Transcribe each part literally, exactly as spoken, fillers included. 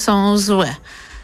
są złe?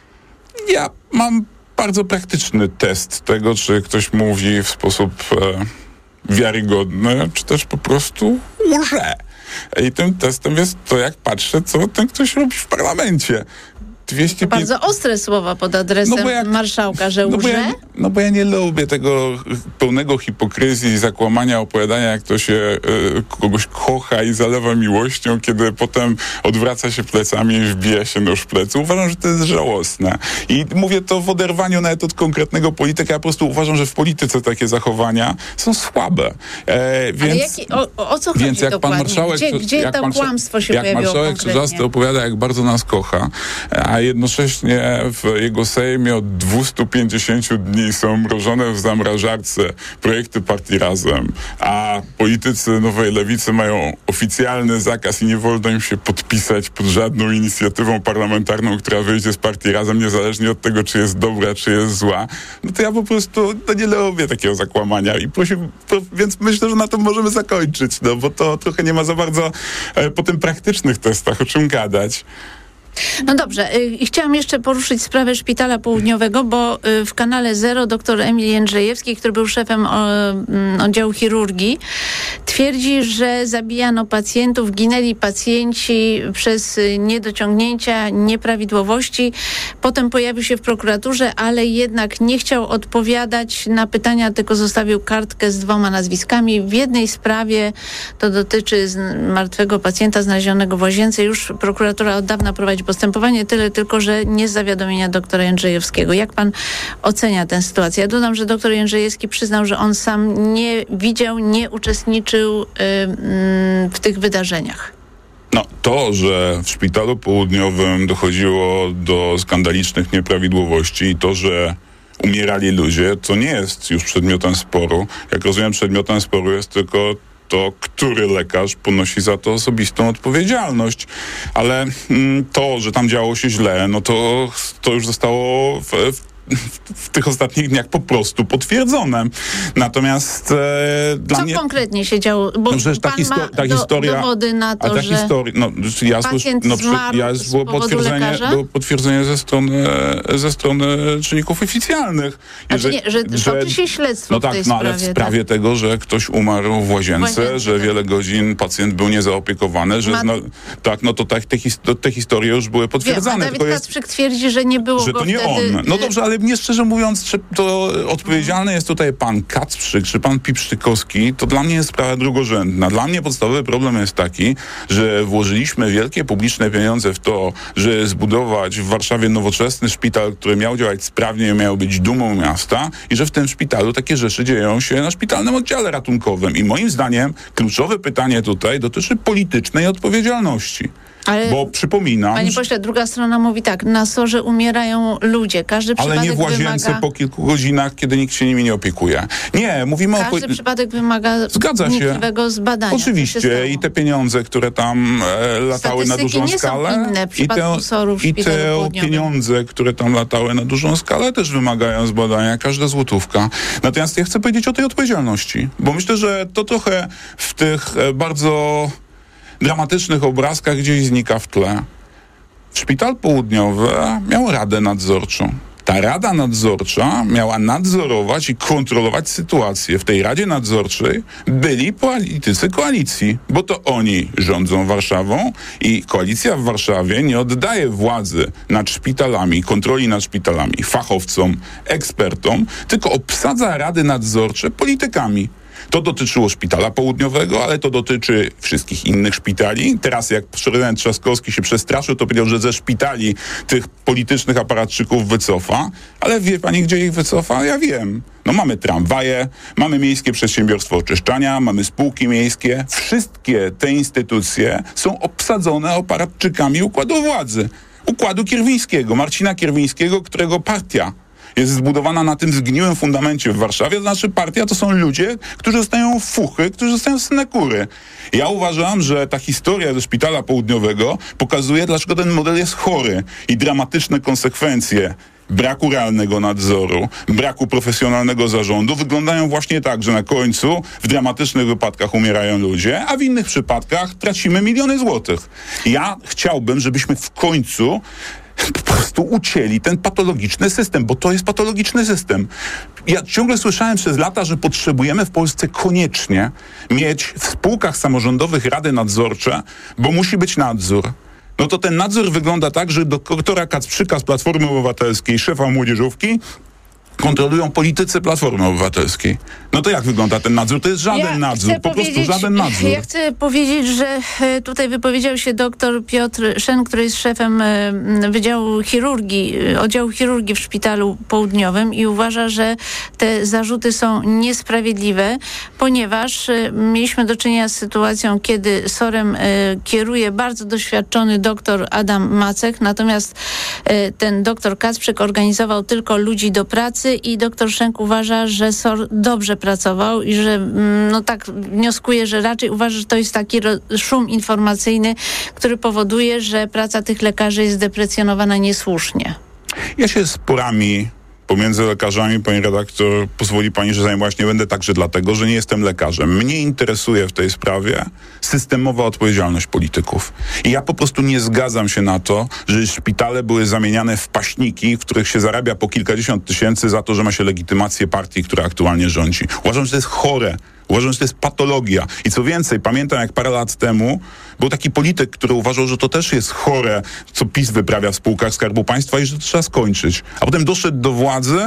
Ja mam bardzo praktyczny test tego, czy ktoś mówi w sposób e, wiarygodny, czy też po prostu łże. I tym testem jest to, jak patrzę, co ten ktoś robi w parlamencie. dwieście pięć... Bardzo ostre słowa pod adresem no jak, marszałka, że no łże? Bo ja, no bo ja nie lubię tego pełnego hipokryzji, zakłamania, opowiadania, jak to się y, kogoś kocha i zalewa miłością, kiedy potem odwraca się plecami i wbija się nóż w plecy. Uważam, że to jest żałosne. I mówię to w oderwaniu nawet od konkretnego polityka. Ja po prostu uważam, że w polityce takie zachowania są słabe. E, więc, Ale jaki, o, o co chodzi więc jak dokładnie? Pan marszałek, gdzie gdzie jak to pan, kłamstwo się jak pojawiło marszałek Czerzasty opowiada, jak bardzo nas kocha, a jednocześnie w jego Sejmie od dwieście pięćdziesiąt dni są mrożone w zamrażarce projekty partii Razem, a politycy Nowej Lewicy mają oficjalny zakaz i nie wolno im się podpisać pod żadną inicjatywą parlamentarną, która wyjdzie z partii Razem, niezależnie od tego, czy jest dobra, czy jest zła. No to ja po prostu no nie lubię takiego zakłamania i prosił, to, więc myślę, że na tym możemy zakończyć, no bo to trochę nie ma za bardzo e, po tym praktycznych testach o czym gadać. No dobrze, y, chciałam jeszcze poruszyć sprawę Szpitala Południowego, bo y, w kanale Zero dr Emil Jędrzejewski, który był szefem o, y, oddziału chirurgii, twierdzi, że zabijano pacjentów, ginęli pacjenci przez y, niedociągnięcia, nieprawidłowości. Potem pojawił się w prokuraturze, ale jednak nie chciał odpowiadać na pytania, tylko zostawił kartkę z dwoma nazwiskami. W jednej sprawie, to dotyczy z, martwego pacjenta znalezionego w łazience, już prokuratura od dawna prowadzi postępowanie, tyle tylko, że nie z zawiadomienia doktora Jędrzejewskiego. Jak pan ocenia tę sytuację? Ja dodam, że doktor Jędrzejewski przyznał, że on sam nie widział, nie uczestniczył y, y, w tych wydarzeniach. No, to, że w Szpitalu Południowym dochodziło do skandalicznych nieprawidłowości i to, że umierali ludzie, to nie jest już przedmiotem sporu. Jak rozumiem, przedmiotem sporu jest tylko to, który lekarz ponosi za to osobistą odpowiedzialność. Ale mm, to, że tam działo się źle, no to, to już zostało w, w w tych ostatnich dniach po prostu potwierdzone. Natomiast e, dla Co mnie... konkretnie się działo? Bo no, przecież ta, pan histo- ma ta do, historia, dowody na to, a ta że historia, no, ja pacjent no, zmarł ja, z było powodu potwierdzenie, lekarza? było potwierdzenie ze strony, ze strony czynników oficjalnych. Znaczy nie, że, że toczy się śledztwo no w tej tak, no ale sprawie, w sprawie tak? tego, że ktoś umarł w łazience, W łazience, że tak. wiele godzin pacjent był niezaopiekowany, że Ma... zna, tak, no to tak, te, his, te historie już były potwierdzane. Wiem, a Dawid Kacprzyk twierdzi, że nie było że go to nie wtedy... on. No dobrze, ale mnie szczerze mówiąc, czy to odpowiedzialny jest tutaj pan Kacprzyk, czy pan Pipsztykowski, to dla mnie jest sprawa drugorzędna. Dla mnie podstawowy problem jest taki, że włożyliśmy wielkie publiczne pieniądze w to, żeby zbudować w Warszawie nowoczesny szpital, który miał działać sprawnie i miał być dumą miasta i że w tym szpitalu takie rzeczy dzieją się na szpitalnym oddziale ratunkowym. I moim zdaniem kluczowe pytanie tutaj dotyczy politycznej odpowiedzialności. Ale, bo przypominam... Panie pośle, druga strona mówi tak, na sorze umierają ludzie, każdy przypadek wymaga... Ale nie w łazience wymaga... po kilku godzinach, kiedy nikt się nimi nie opiekuje. Nie, mówimy każdy o... Każdy przypadek wymaga Zgadza wnikliwego zbadania. Oczywiście i te pieniądze, które tam e, latały na dużą nie skalę... Są inne w i te, sorów i te pieniądze, które tam latały na dużą skalę, też wymagają zbadania, każda złotówka. Natomiast ja chcę powiedzieć o tej odpowiedzialności, bo myślę, że to trochę w tych e, bardzo... dramatycznych obrazkach gdzieś znika w tle. Szpital Południowy miał radę nadzorczą. Ta rada nadzorcza miała nadzorować i kontrolować sytuację. W tej radzie nadzorczej byli politycy koalicji, bo to oni rządzą Warszawą i koalicja w Warszawie nie oddaje władzy nad szpitalami, kontroli nad szpitalami fachowcom, ekspertom, tylko obsadza rady nadzorcze politykami. To dotyczyło Szpitala Południowego, ale to dotyczy wszystkich innych szpitali. Teraz jak prezydent Trzaskowski się przestraszył, to powiedział, że ze szpitali tych politycznych aparatczyków wycofa. Ale wie pani, gdzie ich wycofa? Ja wiem. No mamy tramwaje, mamy Miejskie Przedsiębiorstwo Oczyszczania, mamy spółki miejskie. Wszystkie te instytucje są obsadzone aparatczykami układu władzy. Układu Kierwińskiego, Marcina Kierwińskiego, którego partia jest zbudowana na tym zgniłym fundamencie w Warszawie. To znaczy partia to są ludzie, którzy dostają fuchy, którzy dostają synekury. Ja uważam, że ta historia ze Szpitala Południowego pokazuje, dlaczego ten model jest chory i dramatyczne konsekwencje braku realnego nadzoru, braku profesjonalnego zarządu wyglądają właśnie tak, że na końcu w dramatycznych wypadkach umierają ludzie, a w innych przypadkach tracimy miliony złotych. Ja chciałbym, żebyśmy w końcu po prostu ucięli ten patologiczny system, bo to jest patologiczny system. Ja ciągle słyszałem przez lata, że potrzebujemy w Polsce koniecznie mieć w spółkach samorządowych rady nadzorcze, bo musi być nadzór. No to ten nadzór wygląda tak, że doktora Kacprzyka z Platformy Obywatelskiej, szefa młodzieżówki, kontrolują politycy Platformy Obywatelskiej. No to jak wygląda ten nadzór? To jest żaden ja nadzór, po prostu żaden nadzór. Ja chcę powiedzieć, że tutaj wypowiedział się doktor Piotr Szen, który jest szefem Wydziału Chirurgii, Oddziału Chirurgii w Szpitalu Południowym i uważa, że te zarzuty są niesprawiedliwe, ponieważ mieliśmy do czynienia z sytuacją, kiedy SOR-em kieruje bardzo doświadczony doktor Adam Macek, natomiast ten doktor Kacprzyk organizował tylko ludzi do pracy i doktor Szenk uważa, że S O R dobrze pracował i że no tak wnioskuje, że raczej uważa, że to jest taki szum informacyjny, który powoduje, że praca tych lekarzy jest deprecjonowana niesłusznie. Ja się sporami pomiędzy lekarzami, pani redaktor, pozwoli pani, że zajmować nie będę także dlatego, że nie jestem lekarzem. Mnie interesuje w tej sprawie systemowa odpowiedzialność polityków. I ja po prostu nie zgadzam się na to, że szpitale były zamieniane w paśniki, w których się zarabia po kilkadziesiąt tysięcy za to, że ma się legitymację partii, która aktualnie rządzi. Uważam, że to jest chore. Uważam, że to jest patologia. I co więcej, pamiętam jak parę lat temu był taki polityk, który uważał, że to też jest chore, co PiS wyprawia w spółkach Skarbu Państwa i że to trzeba skończyć. A potem doszedł do władzy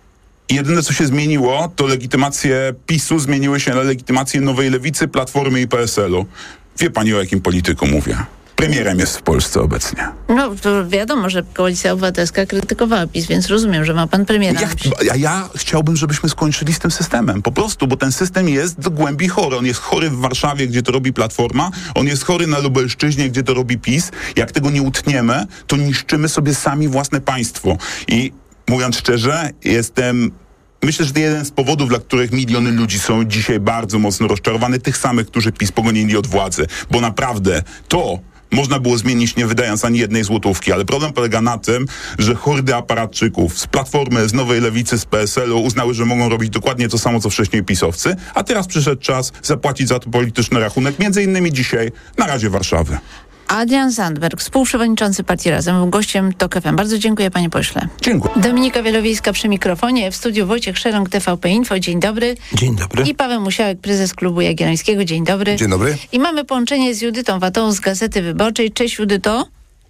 i jedyne, co się zmieniło, to legitymacje PiSu zmieniły się na legitymację Nowej Lewicy, Platformy i P S L u. Wie pani, o jakim polityku mówię? Premierem jest w Polsce obecnie. No, to wiadomo, że Koalicja Obywatelska krytykowała PiS, więc rozumiem, że ma pan premiera. Ja, ja, ja chciałbym, żebyśmy skończyli z tym systemem. Po prostu, bo ten system jest do głębi chory. On jest chory w Warszawie, gdzie to robi Platforma. On jest chory na Lubelszczyźnie, gdzie to robi PiS. Jak tego nie utniemy, to niszczymy sobie sami własne państwo. I mówiąc szczerze, jestem... Myślę, że to jeden z powodów, dla których miliony ludzi są dzisiaj bardzo mocno rozczarowane, tych samych, którzy PiS pogonili od władzy. Bo naprawdę to można było zmienić, nie wydając ani jednej złotówki, ale problem polega na tym, że hordy aparatczyków z Platformy, z Nowej Lewicy, z P S L u uznały, że mogą robić dokładnie to samo, co wcześniej pisowcy, a teraz przyszedł czas zapłacić za to polityczny rachunek, między innymi dzisiaj na Radzie Warszawy. Adrian Zandberg, współprzewodniczący Partii Razem, był gościem TOK F M. Bardzo dziękuję, panie pośle. Dziękuję. Dominika Wielowiejska przy mikrofonie, w studiu Wojciech Szerąg, T V P Info. Dzień dobry. Dzień dobry. I Paweł Musiałek, prezes Klubu Jagiellońskiego. Dzień dobry. Dzień dobry. I mamy połączenie z Judytą Watą z Gazety Wyborczej. Cześć, Judyto.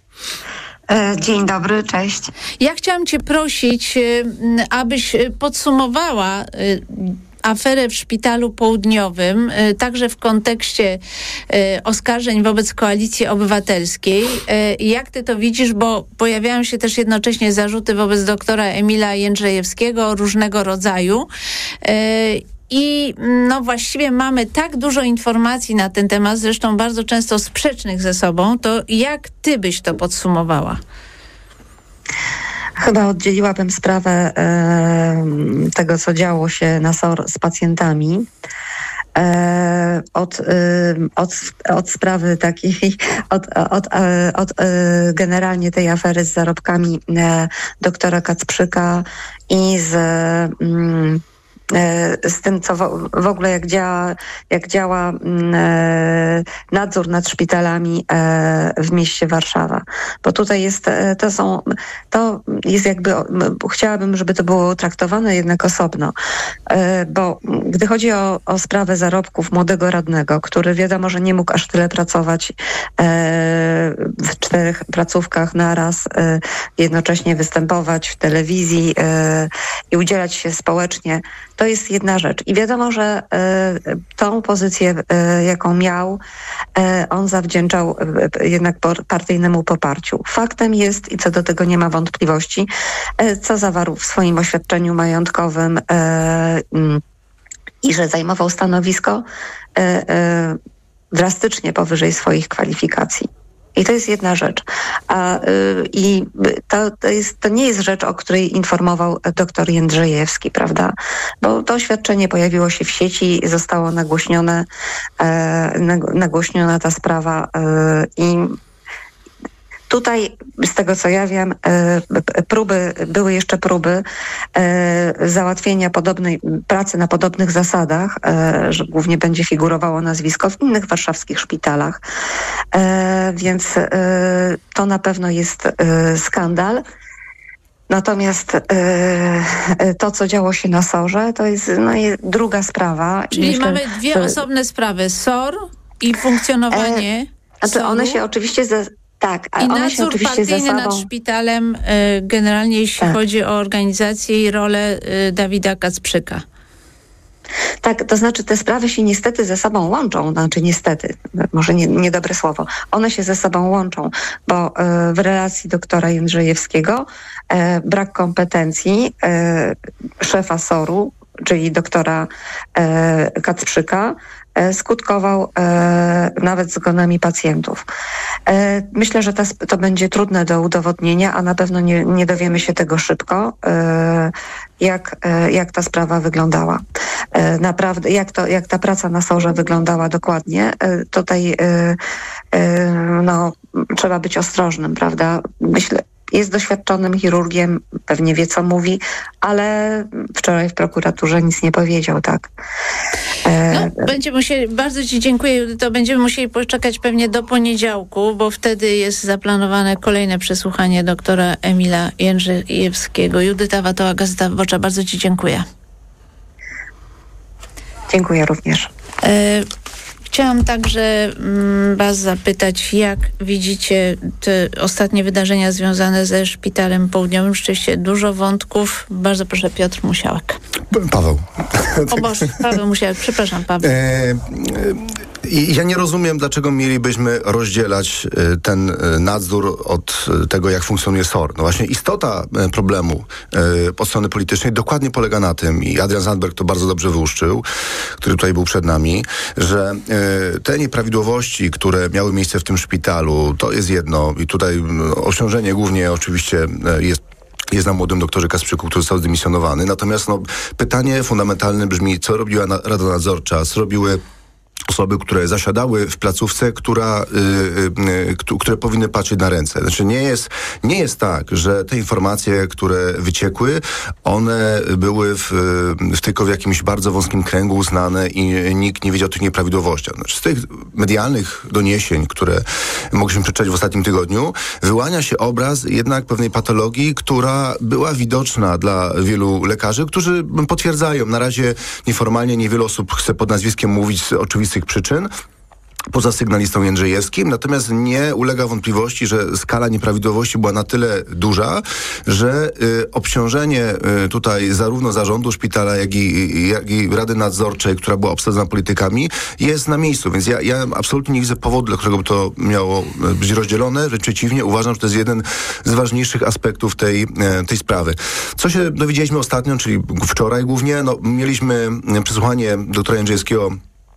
Dzień dobry, cześć. Ja chciałam cię prosić, abyś podsumowała aferę w Szpitalu Południowym, także w kontekście oskarżeń wobec Koalicji Obywatelskiej. Jak ty to widzisz, bo pojawiają się też jednocześnie zarzuty wobec doktora Emila Jędrzejewskiego różnego rodzaju. I no właściwie mamy tak dużo informacji na ten temat, zresztą bardzo często sprzecznych ze sobą, to jak ty byś to podsumowała? Chyba oddzieliłabym sprawę e, tego, co działo się na S O R z pacjentami e, od, e, od, od sprawy takiej, od, od, e, od e, generalnie tej afery z zarobkami e, doktora Kacprzyka i z... Mm, z tym, co w ogóle jak działa, jak działa nadzór nad szpitalami w mieście Warszawa. Bo tutaj jest, to są, to jest jakby, chciałabym, żeby to było traktowane jednak osobno. Bo gdy chodzi o, o sprawę zarobków młodego radnego, który wiadomo, że nie mógł aż tyle pracować w czterech placówkach naraz, jednocześnie występować w telewizji i udzielać się społecznie, to jest jedna rzecz. I wiadomo, że y, tą pozycję, y, jaką miał, y, on zawdzięczał y, jednak partyjnemu poparciu. Faktem jest, i co do tego nie ma wątpliwości, y, co zawarł w swoim oświadczeniu majątkowym y, y, i że zajmował stanowisko y, y, drastycznie powyżej swoich kwalifikacji. I to jest jedna rzecz. A, y, I to, to, jest, to nie jest rzecz, o której informował doktor Jędrzejewski, prawda? Bo to oświadczenie pojawiło się w sieci, zostało nagłośnione, e, nagłośniona ta sprawa e, i Tutaj, z tego co ja wiem, próby, były jeszcze próby załatwienia podobnej pracy na podobnych zasadach, że głównie będzie figurowało nazwisko w innych warszawskich szpitalach. Więc to na pewno jest skandal. Natomiast y, to, co działo się na SOR-ze, to jest, no, jest druga sprawa. Czyli Myślę, mamy dwie że, osobne sprawy. SOR i funkcjonowanie e, znaczy one się oczywiście ze, tak, a i one się nadzór oczywiście ze partyjny sobą... nad szpitalem, y, generalnie jeśli tak. chodzi o organizację i rolę y, Dawida Kacprzyka. Tak, to znaczy te sprawy się niestety ze sobą łączą, znaczy niestety, może nie, niedobre słowo, one się ze sobą łączą, bo y, w relacji doktora Jędrzejewskiego y, brak kompetencji y, szefa SOR-u, czyli doktora y, Kacprzyka, y, skutkował y, nawet zgonami pacjentów. Y, myślę, że to, to będzie trudne do udowodnienia, a na pewno nie, nie dowiemy się tego szybko, y, jak, y, jak ta sprawa wyglądała. Y, naprawdę, jak, to, jak ta praca na SOR-ze wyglądała dokładnie. Y, tutaj y, y, no, trzeba być ostrożnym, prawda? Myślę, jest doświadczonym chirurgiem, pewnie wie, co mówi, ale wczoraj w prokuraturze nic nie powiedział, tak. No, będziemy musieli, bardzo Ci dziękuję, to będziemy musieli poczekać pewnie do poniedziałku, bo wtedy jest zaplanowane kolejne przesłuchanie doktora Emila Jędrzejewskiego. Judyta Watoła, Gazeta Wyborcza, bardzo Ci dziękuję. Dziękuję również. E- Chciałam także mm, Was zapytać, jak widzicie te ostatnie wydarzenia związane ze Szpitalem Południowym. Rzeczywiście dużo wątków. Bardzo proszę, Piotr Musiałek. Paweł. O Boże, Paweł Musiałek, przepraszam, Paweł. E, I ja nie rozumiem, dlaczego mielibyśmy rozdzielać ten nadzór od tego, jak funkcjonuje SOR. No właśnie istota problemu od strony politycznej dokładnie polega na tym, i Adrian Zandberg to bardzo dobrze wyłuszczył, który tutaj był przed nami, że te nieprawidłowości, które miały miejsce w tym szpitalu, to jest jedno i tutaj obciążenie głównie oczywiście jest jest na młodym doktorze Kacprzyku, który został zdymisjonowany. Natomiast no, pytanie fundamentalne brzmi, co robiła na, Rada Nadzorcza, co robiły osoby, które zasiadały w placówce, która, y, y, y, które powinny patrzeć na ręce. Znaczy nie jest, nie jest tak, że te informacje, które wyciekły, one były w, w tylko w jakimś bardzo wąskim kręgu uznane i nikt nie wiedział o tych nieprawidłowościach. Znaczy, z tych medialnych doniesień, które mogliśmy przeczytać w ostatnim tygodniu, wyłania się obraz jednak pewnej patologii, która była widoczna dla wielu lekarzy, którzy potwierdzają. Na razie nieformalnie niewiele osób chce pod nazwiskiem mówić z oczywistych przyczyn, poza sygnalistą Jędrzejewskim, natomiast nie ulega wątpliwości, że skala nieprawidłowości była na tyle duża, że y, obciążenie y, tutaj zarówno zarządu szpitala, jak i, jak i Rady Nadzorczej, która była obsadzona politykami, jest na miejscu. Więc ja, ja absolutnie nie widzę powodu, dla którego by to miało być rozdzielone. Wręcz przeciwnie, uważam, że to jest jeden z ważniejszych aspektów tej, tej sprawy. Co się dowiedzieliśmy ostatnio, czyli wczoraj głównie, no, mieliśmy przesłuchanie doktora Jędrzejewskiego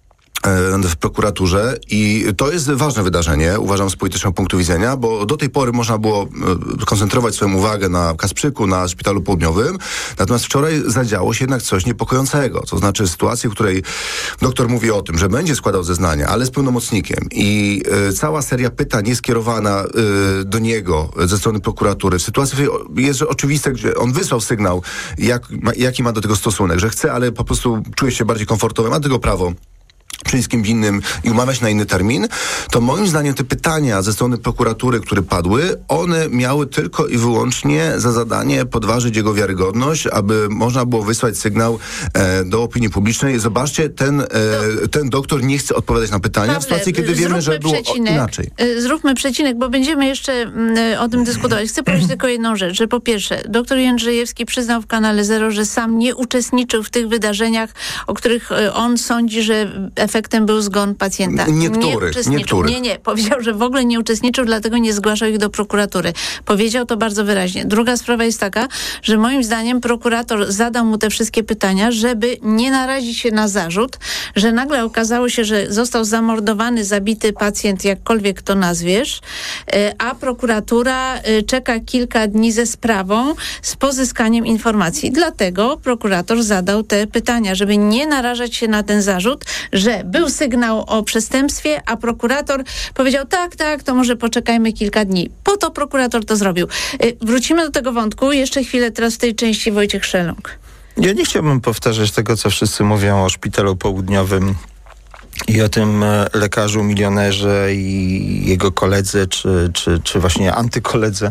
w prokuraturze i to jest ważne wydarzenie, uważam, z politycznego punktu widzenia, bo do tej pory można było koncentrować swoją uwagę na Kacprzyku, na Szpitalu Południowym, natomiast wczoraj zadziało się jednak coś niepokojącego, to znaczy sytuacji, w której doktor mówi o tym, że będzie składał zeznania, ale z pełnomocnikiem i y, cała seria pytań jest kierowana y, do niego ze strony prokuratury, w sytuacji, w której jest oczywiste, gdzie on wysłał sygnał, jak, jaki ma do tego stosunek, że chce, ale po prostu czuje się bardziej komfortowy, ma do tego prawo przyjść z kimś innym i umawiać na inny termin, to moim zdaniem te pytania ze strony prokuratury, które padły, one miały tylko i wyłącznie za zadanie podważyć jego wiarygodność, aby można było wysłać sygnał e, do opinii publicznej. Zobaczcie, ten, e, ten doktor nie chce odpowiadać na pytania, Pawle, w sytuacji, kiedy wiemy, że było przecinek, inaczej. Zróbmy przecinek, bo będziemy jeszcze m, o tym dyskutować. Chcę powiedzieć tylko jedną rzecz, że po pierwsze, doktor Jędrzejewski przyznał w kanale Zero, że sam nie uczestniczył w tych wydarzeniach, o których on sądzi, że efektem był zgon pacjenta. Niektóry, nie niektórych. Nie, nie. Powiedział, że w ogóle nie uczestniczył, dlatego nie zgłaszał ich do prokuratury. Powiedział to bardzo wyraźnie. Druga sprawa jest taka, że moim zdaniem prokurator zadał mu te wszystkie pytania, żeby nie narazić się na zarzut, że nagle okazało się, że został zamordowany, zabity pacjent, jakkolwiek to nazwiesz, a prokuratura czeka kilka dni ze sprawą, z pozyskaniem informacji. Dlatego prokurator zadał te pytania, żeby nie narażać się na ten zarzut, że że był sygnał o przestępstwie, a prokurator powiedział, tak, tak, to może poczekajmy kilka dni. Po to prokurator to zrobił. Wrócimy do tego wątku. Jeszcze chwilę teraz w tej części Wojciech Szeląg. Ja nie chciałbym powtarzać tego, co wszyscy mówią o Szpitalu Południowym i o tym lekarzu milionerze i jego koledze, czy, czy, czy właśnie antykoledze.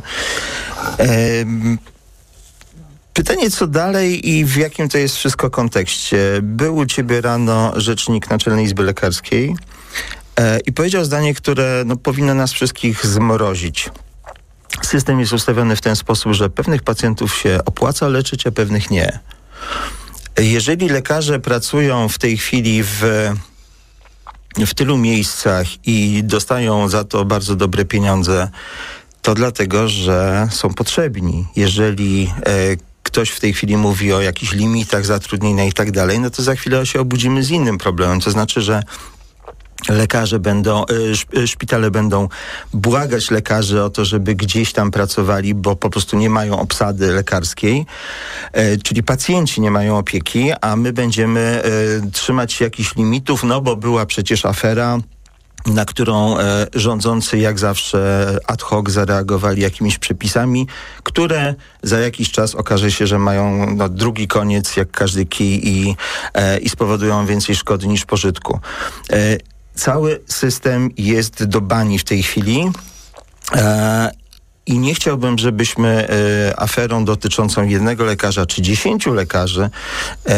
Ehm, Pytanie, co dalej i w jakim to jest wszystko kontekście. Był u ciebie rano rzecznik Naczelnej Izby Lekarskiej e, i powiedział zdanie, które no, powinno nas wszystkich zmrozić. System jest ustawiony w ten sposób, że pewnych pacjentów się opłaca leczyć, a pewnych nie. Jeżeli lekarze pracują w tej chwili w, w tylu miejscach i dostają za to bardzo dobre pieniądze, to dlatego, że są potrzebni. Jeżeli e, ktoś w tej chwili mówi o jakichś limitach zatrudnienia i tak dalej, no to za chwilę się obudzimy z innym problemem. To znaczy, że lekarze będą, szpitale będą błagać lekarzy o to, żeby gdzieś tam pracowali, bo po prostu nie mają obsady lekarskiej, czyli pacjenci nie mają opieki, a my będziemy trzymać się jakichś limitów, no bo była przecież afera, na którą e, rządzący jak zawsze ad hoc zareagowali jakimiś przepisami, które za jakiś czas okaże się, że mają no, drugi koniec jak każdy kij i, e, i spowodują więcej szkody niż pożytku. E, cały system jest do bani w tej chwili. E, I nie chciałbym, żebyśmy e, aferą dotyczącą jednego lekarza czy dziesięciu lekarzy, e,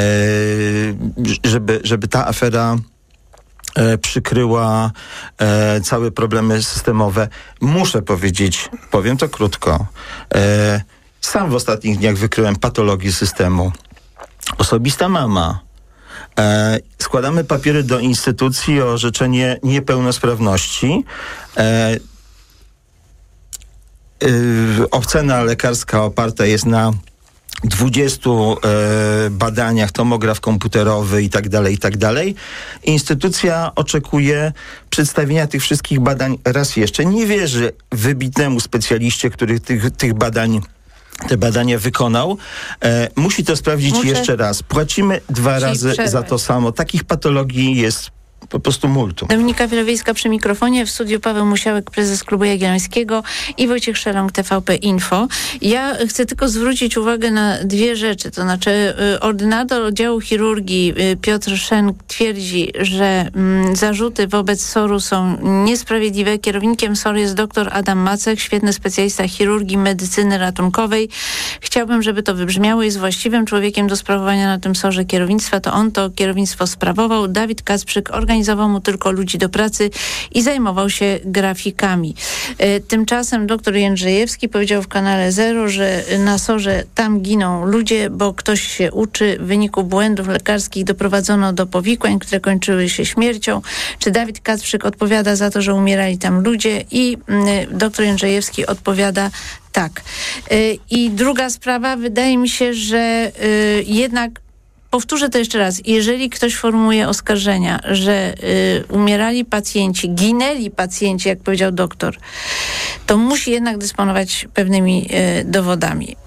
żeby, żeby ta afera E, przykryła e, całe problemy systemowe. Muszę powiedzieć, powiem to krótko, e, sam w ostatnich dniach wykryłem patologię systemu. Osobista mama. E, składamy papiery do instytucji o orzeczenie niepełnosprawności. E, e, ocena lekarska oparta jest na dwudziestu e, badaniach, tomograf komputerowy i tak dalej, i tak dalej. Instytucja oczekuje przedstawienia tych wszystkich badań raz jeszcze. Nie wierzy wybitnemu specjaliście, który tych, tych badań te badania wykonał. E, musi to sprawdzić Muszę jeszcze raz. Płacimy dwa razy przerwać. za to samo. Takich patologii jest po prostu multum. Dominika Wielowiejska przy mikrofonie, w studiu Paweł Musiałek, prezes Klubu Jagiellońskiego i Wojciech Szeląg, T V P Info. Ja chcę tylko zwrócić uwagę na dwie rzeczy, to znaczy y, ordynator oddziału chirurgii y, Piotr Szenk twierdzi, że y, zarzuty wobec S O R-u są niesprawiedliwe. Kierownikiem S O R jest dr Adam Macek, świetny specjalista chirurgii, medycyny ratunkowej. Chciałbym, żeby to wybrzmiało. Jest właściwym człowiekiem do sprawowania na tym S O R-ze kierownictwa. To on to kierownictwo sprawował. Dawid Kacprzyk organizował mu tylko ludzi do pracy i zajmował się grafikami. E, tymczasem dr Jędrzejewski powiedział w kanale Zero, że na S O R-ze tam giną ludzie, bo ktoś się uczy. W wyniku błędów lekarskich doprowadzono do powikłań, które kończyły się śmiercią. Czy Dawid Kacprzyk odpowiada za to, że umierali tam ludzie? I y, dr Jędrzejewski odpowiada tak. Y, I druga sprawa, wydaje mi się, że y, jednak powtórzę to jeszcze raz. Jeżeli ktoś formułuje oskarżenia, że y, umierali pacjenci, ginęli pacjenci, jak powiedział doktor, to musi jednak dysponować pewnymi y, dowodami.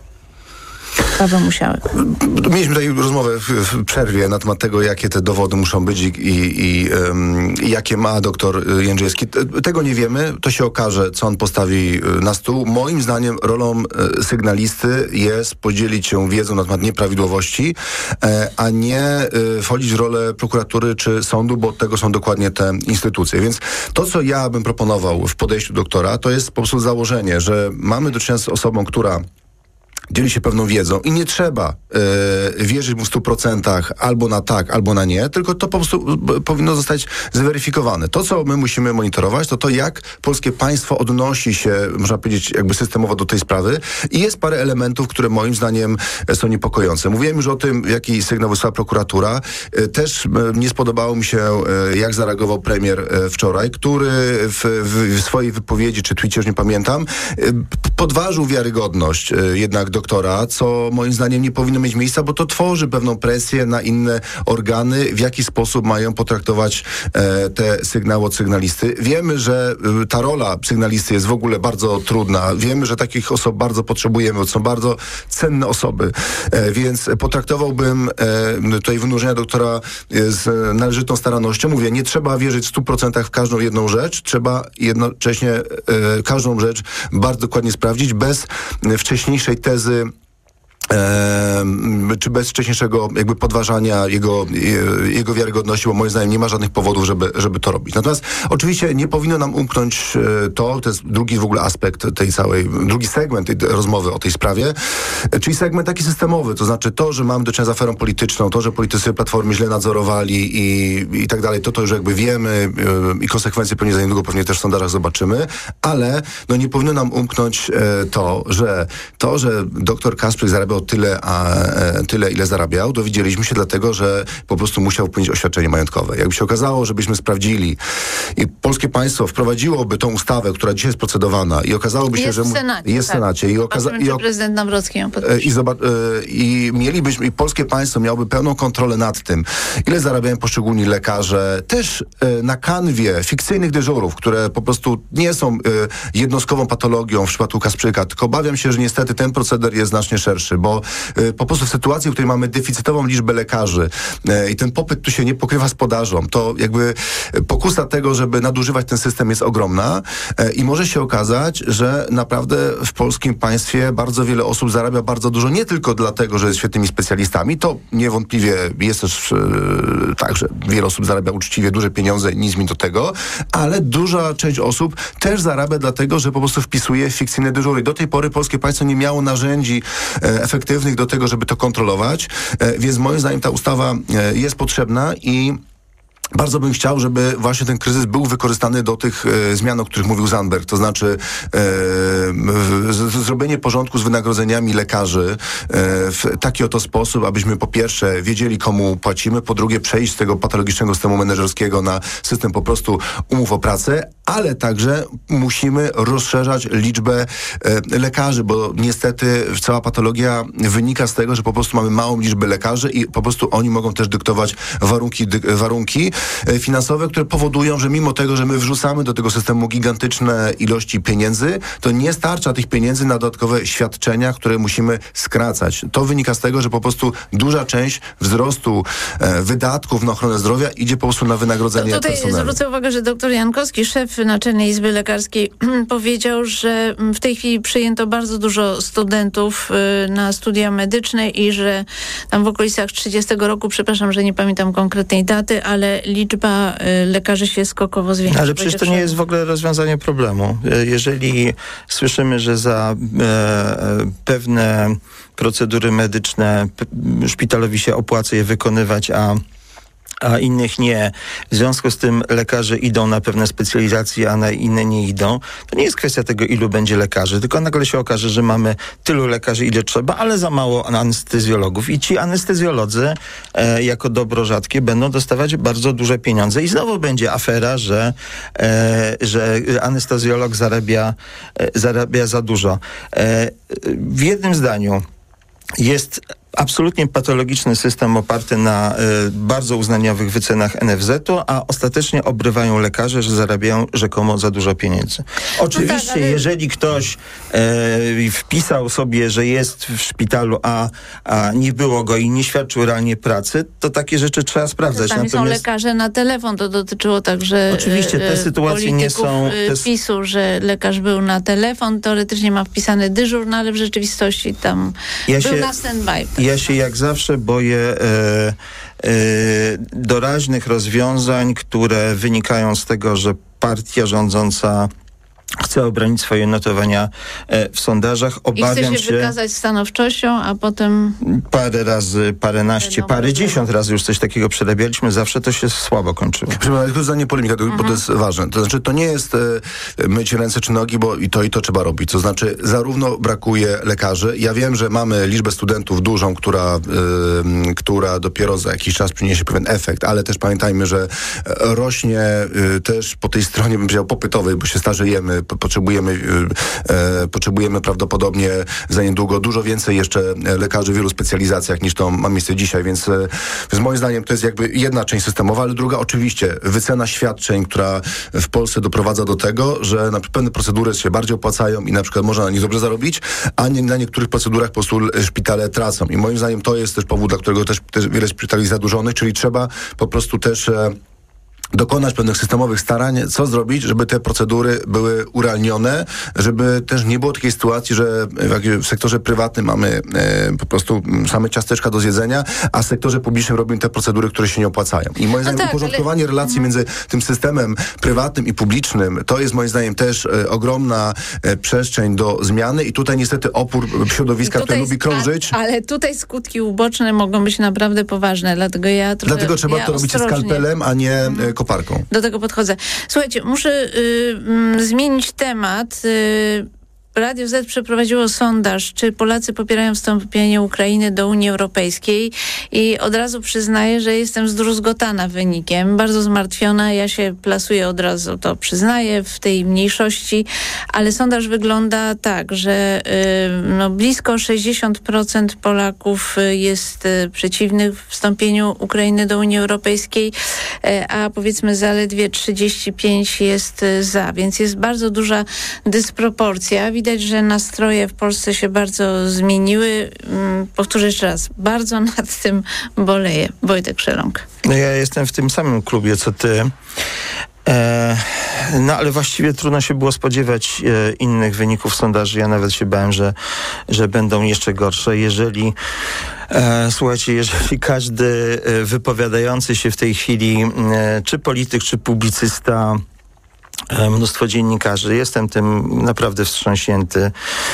Paweł Musiałek. Mieliśmy tutaj rozmowę w, w przerwie na temat tego, jakie te dowody muszą być i, i, i um, jakie ma doktor Jędrzejewski. Tego nie wiemy. To się okaże, co on postawi na stół. Moim zdaniem rolą sygnalisty jest podzielić się wiedzą na temat nieprawidłowości, a nie wchodzić w rolę prokuratury czy sądu, bo od tego są dokładnie te instytucje. Więc to, co ja bym proponował w podejściu doktora, to jest po prostu założenie, że mamy do czynienia z osobą, która dzieli się pewną wiedzą i nie trzeba e, wierzyć mu w stu procentach albo na tak, albo na nie, tylko to po prostu b, powinno zostać zweryfikowane. To, co my musimy monitorować, to to, jak polskie państwo odnosi się, można powiedzieć, jakby systemowo do tej sprawy i jest parę elementów, które moim zdaniem są niepokojące. Mówiłem już o tym, jaki sygnał wysłała prokuratura. E, też e, nie spodobało mi się, e, jak zareagował premier e, wczoraj, który w, w, w swojej wypowiedzi, czy twicie, już nie pamiętam, e, podważył wiarygodność e, jednak doktora, co moim zdaniem nie powinno mieć miejsca, bo to tworzy pewną presję na inne organy, w jaki sposób mają potraktować e, te sygnały od sygnalisty. Wiemy, że e, ta rola sygnalisty jest w ogóle bardzo trudna. Wiemy, że takich osób bardzo potrzebujemy, bo są bardzo cenne osoby, e, więc potraktowałbym e, tutaj wynurzenia doktora z należytą starannością. Mówię, nie trzeba wierzyć w stu procentach w każdą jedną rzecz, trzeba jednocześnie e, każdą rzecz bardzo dokładnie sprawdzić, bez wcześniejszej tezy E, czy bez wcześniejszego jakby podważania jego, jego wiarygodności, bo moim zdaniem nie ma żadnych powodów, żeby, żeby to robić. Natomiast oczywiście nie powinno nam umknąć to, to jest drugi w ogóle aspekt tej całej, drugi segment tej rozmowy o tej sprawie, czyli segment taki systemowy, to znaczy to, że mamy do czynienia z aferą polityczną, to, że politycy Platformy źle nadzorowali i, i tak dalej, to to już jakby wiemy i konsekwencje pewnie za niedługo pewnie też w sondażach zobaczymy, ale no nie powinno nam umknąć to, że to, że doktor Kasprzyk zarabiał tyle, a e, tyle, ile zarabiał, dowiedzieliśmy się dlatego, że po prostu musiał wpłynąć oświadczenie majątkowe. Jakby się okazało, żebyśmy sprawdzili i polskie państwo wprowadziłoby tą ustawę, która dzisiaj jest procedowana i okazałoby się, jest że... W Senacie, jest w tak. Senacie. I, okaza- i, o- prezydent Nawrocki ją podpisze. i, zoba- e, I mielibyśmy, i polskie państwo miałoby pełną kontrolę nad tym, ile zarabiają poszczególni lekarze, też e, na kanwie fikcyjnych dyżurów, które po prostu nie są e, jednostkową patologią w przypadku Kasprzyka, tylko obawiam się, że niestety ten proceder jest znacznie szerszy, bo po prostu w sytuacji, w której mamy deficytową liczbę lekarzy e, i ten popyt tu się nie pokrywa z podażą, to jakby pokusa tego, żeby nadużywać ten system jest ogromna e, i może się okazać, że naprawdę w polskim państwie bardzo wiele osób zarabia bardzo dużo, nie tylko dlatego, że jest świetnymi specjalistami, to niewątpliwie jest też e, tak, że wiele osób zarabia uczciwie duże pieniądze, nic mi do tego, ale duża część osób też zarabia dlatego, że po prostu wpisuje fikcyjne dyżury. Do tej pory polskie państwo nie miało narzędzi e, efektywnych do tego, żeby to kontrolować, e, więc moim zdaniem ta ustawa e, jest potrzebna i bardzo bym chciał, żeby właśnie ten kryzys był wykorzystany do tych e, zmian, o których mówił Zandberg, to znaczy e, z, z, zrobienie porządku z wynagrodzeniami lekarzy e, w taki oto sposób, abyśmy po pierwsze wiedzieli, komu płacimy, po drugie przejść z tego patologicznego systemu menedżerskiego na system po prostu umów o pracę, ale także musimy rozszerzać liczbę e, lekarzy, bo niestety cała patologia wynika z tego, że po prostu mamy małą liczbę lekarzy i po prostu oni mogą też dyktować warunki, dy, warunki finansowe, które powodują, że mimo tego, że my wrzucamy do tego systemu gigantyczne ilości pieniędzy, to nie starcza tych pieniędzy na dodatkowe świadczenia, które musimy skracać. To wynika z tego, że po prostu duża część wzrostu e, wydatków na ochronę zdrowia idzie po prostu na wynagrodzenie Tutaj personelu. zwrócę uwagę, że doktor Jankowski, szef Naczelnej Izby Lekarskiej, powiedział, że w tej chwili przyjęto bardzo dużo studentów y, na studia medyczne i że tam w okolicach trzydziestego roku, przepraszam, że nie pamiętam konkretnej daty, ale liczba y, lekarzy się skokowo zwiększa. Ale przecież to nie jest w ogóle rozwiązanie problemu. Jeżeli słyszymy, że za e, pewne procedury medyczne p- szpitalowi się opłaca je wykonywać, a a innych nie. W związku z tym lekarze idą na pewne specjalizacje, a na inne nie idą. To nie jest kwestia tego, ilu będzie lekarzy, tylko nagle się okaże, że mamy tylu lekarzy, ile trzeba, ale za mało anestezjologów. I ci anestezjolodzy e, jako dobro rzadkie będą dostawać bardzo duże pieniądze. I znowu będzie afera, że, e, że anestezjolog zarabia, e, zarabia za dużo. E, w jednym zdaniu jest absolutnie patologiczny system oparty na y, bardzo uznaniowych wycenach N F Z-u, a ostatecznie obrywają lekarze, że zarabiają rzekomo za dużo pieniędzy. Oczywiście, no tak, ale... jeżeli ktoś y, wpisał sobie, że jest w szpitalu, a, a nie było go i nie świadczył realnie pracy, to takie rzeczy trzeba sprawdzać. Czasami Natomiast... są lekarze na telefon, to dotyczyło także Oczywiście, te sytuacje nie są... Te... PiSu, że lekarz był na telefon, teoretycznie ma wpisany dyżur, no ale w rzeczywistości tam ja był się... na stand-by. Ja się jak zawsze boję e, e, doraźnych rozwiązań, które wynikają z tego, że partia rządząca chce obronić swoje notowania e, w sondażach. Obawiam I chce się, się wykazać stanowczością, a potem... Parę razy, paręnaście, parę dziesiąt razy już coś takiego przerabialiśmy. Zawsze to się słabo kończyło. Przepraszam, tylko zdanie polemika, mhm. bo to jest ważne. To znaczy, to nie jest e, myć ręce czy nogi, bo i to i to trzeba robić. To znaczy, zarówno brakuje lekarzy. Ja wiem, że mamy liczbę studentów dużą, która, e, która dopiero za jakiś czas przyniesie pewien efekt, ale też pamiętajmy, że rośnie e, też po tej stronie, bym powiedział, popytowej, bo się starzejemy, potrzebujemy, e, potrzebujemy prawdopodobnie za niedługo dużo więcej jeszcze lekarzy w wielu specjalizacjach niż to ma miejsce dzisiaj, więc, więc moim zdaniem to jest jakby jedna część systemowa, ale druga oczywiście wycena świadczeń, która w Polsce doprowadza do tego, że na przykład pewne procedury się bardziej opłacają i na przykład można na nich dobrze zarobić, a nie, na niektórych procedurach po prostu szpitale tracą. I moim zdaniem to jest też powód, dla którego też, też wiele szpitali jest zadłużonych, czyli trzeba po prostu też e, dokonać pewnych systemowych starań, co zrobić, żeby te procedury były urealnione, żeby też nie było takiej sytuacji, że w sektorze prywatnym mamy e, po prostu same ciasteczka do zjedzenia, a w sektorze publicznym robimy te procedury, które się nie opłacają. I moim zdaniem tak, uporządkowanie ale... relacji między tym systemem prywatnym i publicznym, to jest moim zdaniem też e, ogromna e, przestrzeń do zmiany i tutaj niestety opór środowiska, które lubi krążyć. A, ale tutaj skutki uboczne mogą być naprawdę poważne, dlatego ja trochę... Dlatego trzeba ja to robić ostrożnie. skalpelem, a nie e, koparką. Do tego podchodzę. Słuchajcie, muszę y, y, zmienić temat. Y, Radio Z przeprowadziło sondaż, czy Polacy popierają wstąpienie Ukrainy do Unii Europejskiej i od razu przyznaję, że jestem zdruzgotana wynikiem, bardzo zmartwiona. Ja się plasuję od razu, to przyznaję, w tej mniejszości, ale sondaż wygląda tak, że y, no, blisko sześćdziesiąt procent Polaków jest y, przeciwnych wstąpieniu Ukrainy do Unii Europejskiej, y, a powiedzmy zaledwie trzydzieści pięć procent jest y, za, więc jest bardzo duża dysproporcja. Widać, że nastroje w Polsce się bardzo zmieniły. Powtórzę jeszcze raz, bardzo nad tym boleję. Wojtek Szeląg. No ja jestem w tym samym klubie, co ty. E, no ale właściwie trudno się było spodziewać e, innych wyników sondaży. Ja nawet się bałem, że, że będą jeszcze gorsze. Jeżeli E, słuchajcie, jeżeli każdy e, wypowiadający się w tej chwili, e, czy polityk, czy publicysta, mnóstwo dziennikarzy. Jestem tym naprawdę wstrząśnięty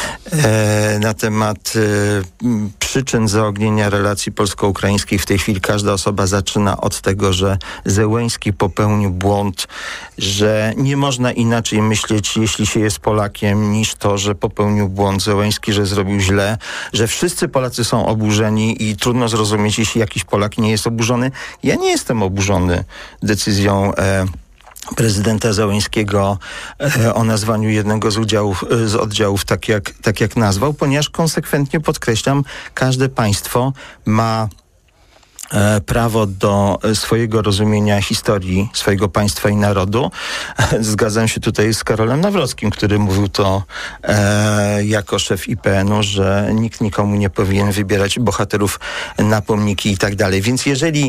e, na temat e, przyczyn zaognienia relacji polsko-ukraińskich. W tej chwili każda osoba zaczyna od tego, że Zełenski popełnił błąd, że nie można inaczej myśleć, jeśli się jest Polakiem, niż to, że popełnił błąd Zełenski, że zrobił źle, że wszyscy Polacy są oburzeni i trudno zrozumieć, jeśli jakiś Polak nie jest oburzony. Ja nie jestem oburzony decyzją e, prezydenta Zełenskiego e, o nazwaniu jednego z udziałów, e, z oddziałów tak jak, tak jak nazwał, ponieważ konsekwentnie podkreślam, każde państwo ma e, prawo do swojego rozumienia historii swojego państwa i narodu. Zgadzam się tutaj z Karolem Nawrockim, który mówił to e, jako szef I P N u, że nikt nikomu nie powinien wybierać bohaterów na pomniki i tak dalej. Więc jeżeli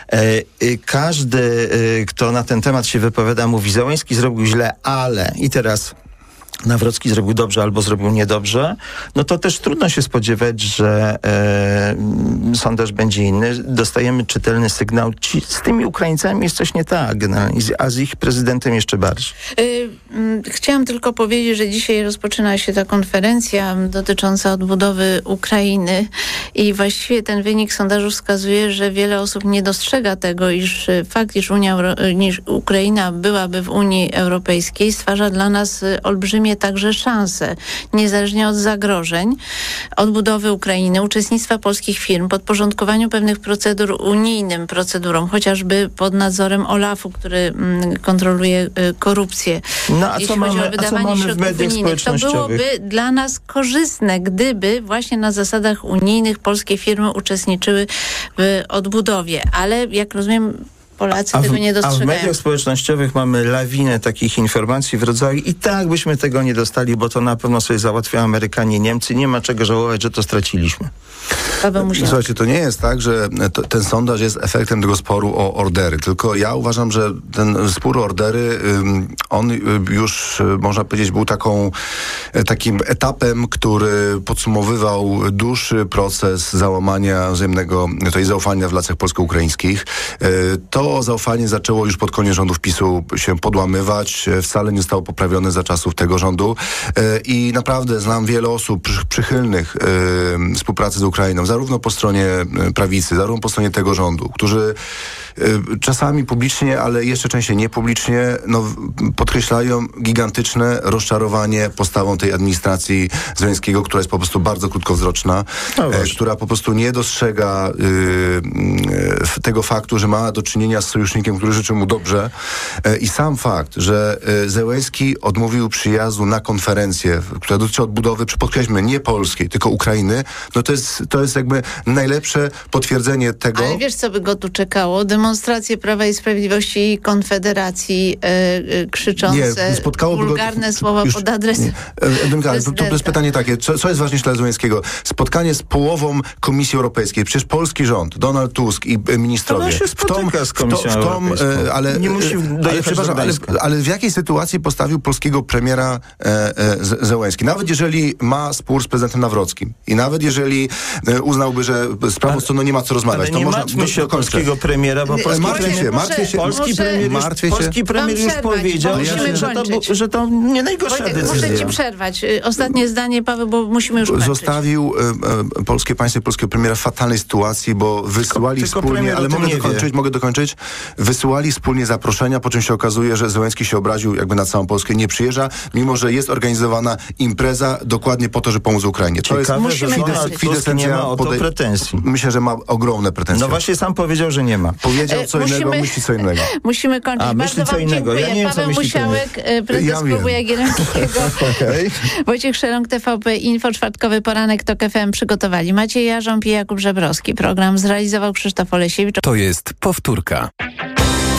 e, każdy, e, kto na ten temat się wypowiada, mówi, Zełenski zrobił źle, ale i teraz Nawrocki zrobił dobrze albo zrobił niedobrze, no to też trudno się spodziewać, że e, sondaż będzie inny. Dostajemy czytelny sygnał. Ci, z tymi Ukraińcami jest coś nie tak, a z ich prezydentem jeszcze bardziej. Y, chciałam tylko powiedzieć, że dzisiaj rozpoczyna się ta konferencja dotycząca odbudowy Ukrainy i właściwie ten wynik sondażu wskazuje, że wiele osób nie dostrzega tego, iż fakt, iż, Unia, iż Ukraina byłaby w Unii Europejskiej, stwarza dla nas olbrzymie także szanse, niezależnie od zagrożeń, odbudowy Ukrainy, uczestnictwa polskich firm, podporządkowaniu pewnych procedur unijnym procedurom, chociażby pod nadzorem OLAF-u, który mm, kontroluje y, korupcję. No a co mamy, a co mamy w mediach społecznościowych? To byłoby dla nas korzystne, gdyby właśnie na zasadach unijnych polskie firmy uczestniczyły w odbudowie. Ale jak rozumiem, Polacy a w, tego nie dostrzegają. A w mediach społecznościowych mamy lawinę takich informacji w rodzaju i tak byśmy tego nie dostali, bo to na pewno sobie załatwiają Amerykanie, Niemcy. Nie ma czego żałować, że to straciliśmy. Słuchajcie, to nie jest tak, że to, ten sondaż jest efektem tego sporu o ordery, tylko ja uważam, że ten spór o ordery, on już, można powiedzieć, był taką, takim etapem, który podsumowywał dłuższy proces załamania wzajemnego tutaj zaufania w lasach polsko-ukraińskich. To zaufanie zaczęło już pod koniec rządów PiSu się podłamywać, wcale nie zostało poprawione za czasów tego rządu i naprawdę znam wiele osób przychylnych współpracy z Ukrainą, zarówno po stronie prawicy, zarówno po stronie tego rządu, którzy czasami publicznie, ale jeszcze częściej niepublicznie, no, podkreślają gigantyczne rozczarowanie postawą tej administracji Zełenskiego, która jest po prostu bardzo krótkowzroczna, no e, która po prostu nie dostrzega y, y, tego faktu, że ma do czynienia z sojusznikiem, który życzy mu dobrze. E, I sam fakt, że e, Zełenski odmówił przyjazdu na konferencję, która dotyczy odbudowy, podkreślmy, nie polskiej, tylko Ukrainy, no to jest, to jest jakby najlepsze potwierdzenie tego. Ale wiesz, co by go tu czekało? Demonstracje Prawa i Sprawiedliwości i Konfederacji yy, yy, krzyczące nie, spotkałoby wulgarne go, słowa już, pod adresem to, to jest pytanie takie, co, co jest ważniejsze dla Zełenskiego? Spotkanie z połową Komisji Europejskiej. Przecież polski rząd, Donald Tusk i e, ministrowie. To się spotyka z Komisją w tom, w tom, e, ale, nie musi ale, przepraszam, ale, ale w jakiej sytuacji postawił polskiego premiera e, e, Zełenski? Nawet jeżeli ma spór z prezydentem Nawrockim i nawet jeżeli e, uznałby, że z prawostroną nie ma co rozmawiać, ale to nie można... martwmy się o polskiego premiera, bo polski martwię premier, się, martwię się. polski muszę, premier, już, martwię się. polski premier już przerwać, powiedział, musimy że, to, kończyć. że to nie najgorsza Wojtek, decyzja. muszę ci przerwać. Ostatnie zdanie, Paweł, bo musimy już kończyć. Zostawił e, e, polskie państwo i polskiego premiera w fatalnej sytuacji, bo wysyłali tylko wspólnie, ale mogę dokończyć, wie. mogę dokończyć, wysyłali wspólnie zaproszenia, po czym się okazuje, że Zełenski się obraził jakby na całą Polskę, nie przyjeżdża, mimo że jest organizowana impreza dokładnie po to, żeby pomóc Ukrainie. To Ciekawe, jest że Donald Tusk nie ma o to podej- pretensji. Myślę, że ma ogromne pretensje. No właśnie sam powiedział, że nie ma. Powiedział co E, musimy- innego, myśli co innego. Musimy kończyć. A, myśli Bardzo co wam innego. Ja dziękuję. nie wiem, co Paweł myśli Musiałek, e, prezes Ja Klubu wiem. Jagiellońskiego. Okay. Wojciech Szeląg, T V P Info, czwartkowy poranek TOK F M przygotowali Maciej Jarząb i Jakub Żebrowski. Program zrealizował Krzysztof Olesiewicz. To jest powtórka.